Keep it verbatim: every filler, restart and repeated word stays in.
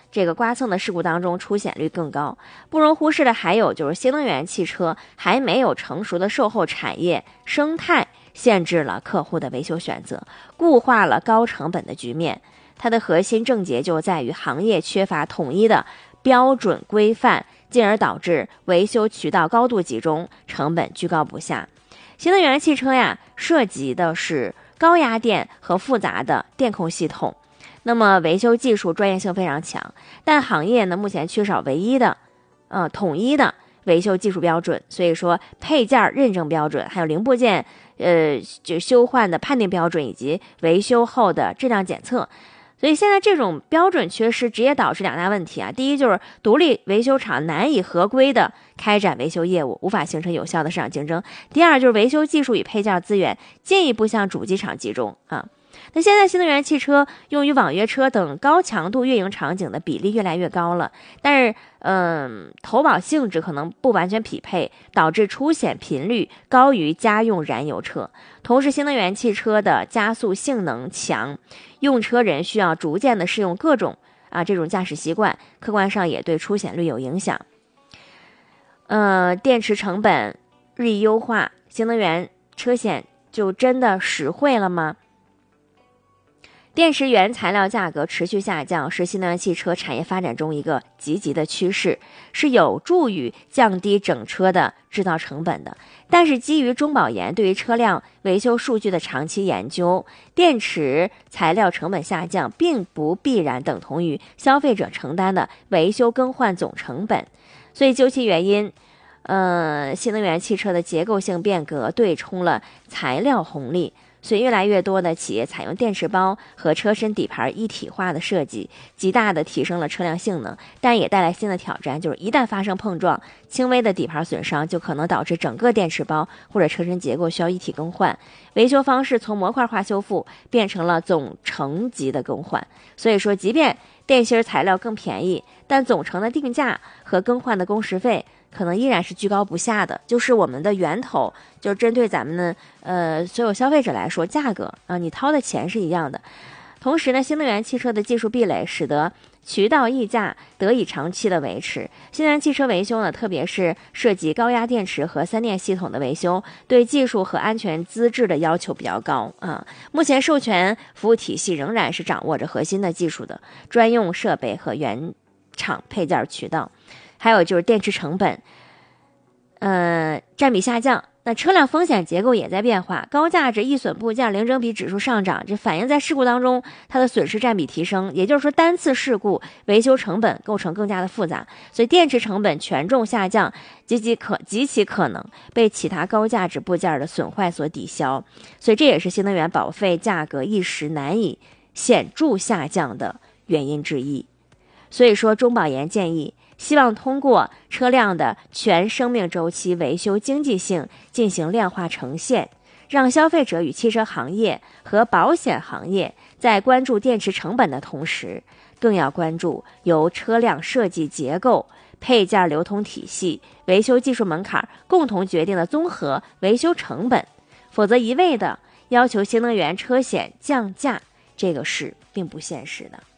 这个刮蹭的事故当中出险率更高。不容忽视的还有就是新能源汽车还没有成熟的售后产业生态，限制了客户的维修选择，固化了高成本的局面。它的核心症结就在于行业缺乏统一的标准规范，进而导致维修渠道高度集中，成本居高不下。新能源汽车呀，涉及的是高压电和复杂的电控系统，那么维修技术专业性非常强，但行业呢目前缺少唯一的呃统一的维修技术标准，所以说配件认证标准，还有零部件呃就修换的判定标准，以及维修后的质量检测。所以现在这种标准缺失，直接导致两大问题啊。第一就是独立维修厂难以合规的开展维修业务，无法形成有效的市场竞争。第二就是维修技术与配件资源进一步向主机厂集中啊。那现在新能源汽车用于网约车等高强度运营场景的比例越来越高了，但是嗯，投保性质可能不完全匹配，导致出险频率高于家用燃油车。同时新能源汽车的加速性能强，用车人需要逐渐的适应各种啊这种驾驶习惯，客观上也对出险率有影响。呃，电池成本日益优化，新能源车险就真的实惠了吗？电池原材料价格持续下降，是新能源汽车产业发展中一个积极的趋势，是有助于降低整车的制造成本的。但是基于中保研对于车辆维修数据的长期研究，电池材料成本下降并不必然等同于消费者承担的维修更换总成本。所以究其原因，呃，新能源汽车的结构性变革对冲了材料红利，所以越来越多的企业采用电池包和车身底盘一体化的设计，极大的提升了车辆性能，但也带来新的挑战，就是一旦发生碰撞，轻微的底盘损伤就可能导致整个电池包或者车身结构需要一体更换。维修方式从模块化修复变成了总成级的更换，所以说即便电芯材料更便宜，但总成的定价和更换的工时费可能依然是居高不下的。就是我们的源头，就是针对咱们的呃所有消费者来说，价格啊，你掏的钱是一样的。同时呢，新能源汽车的技术壁垒使得渠道溢价得以长期的维持。新能源汽车维修呢，特别是涉及高压电池和三电系统的维修，对技术和安全资质的要求比较高啊。目前授权服务体系仍然是掌握着核心的技术的专用设备和原厂配件渠道。还有就是电池成本，呃，占比下降。那车辆风险结构也在变化，高价值易损部件零整比指数上涨，这反映在事故当中它的损失占比提升，也就是说单次事故维修成本构成更加的复杂，所以电池成本权重下降，极其可极其可能被其他高价值部件的损坏所抵消，所以这也是新能源保费价格一时难以显著下降的原因之一。所以说中保研建议，希望通过车辆的全生命周期维修经济性进行量化呈现，让消费者与汽车行业和保险行业在关注电池成本的同时，更要关注由车辆设计结构、配件流通体系、维修技术门槛共同决定的综合维修成本。否则一味的要求新能源车险降价，这个是并不现实的。